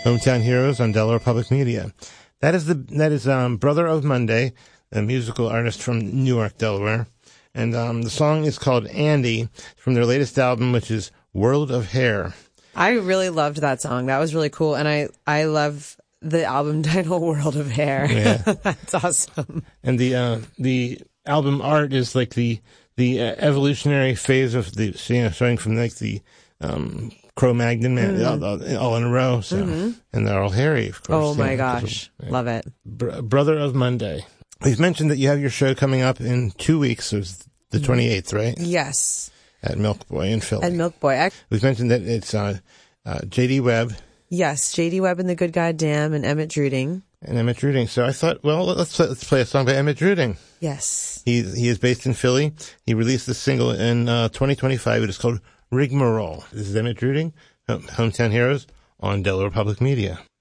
Hometown Heroes on Delaware Public Media. That is Brother of Monday, a musical artist from Newark, Delaware. And the song is called Andy from their latest album, which is World of Hair. I really loved that song. That was really cool. And I love the album title, World of Hair. Yeah. That's awesome. And the album art is like the evolutionary phase of the, starting from like the Cro-Magnon man, all in a row. So, and they're all hairy, of course. Oh my gosh, love it. Brother of Monday. We've mentioned that you have your show coming up in 2 weeks. So it's the 28th, right? Yes. At Milk Boy in Philly. At Milk Boy. We've mentioned that it's J.D. Webb. Yes, J.D. Webb and the Good Goddamn and Emmett Druding. So I thought, well, let's play a song by Emmett Druding. Yes. He is based in Philly. He released this single in 2025. It is called Rigmarole. This is Emmett Druding, Hometown Heroes on Delaware Public Media.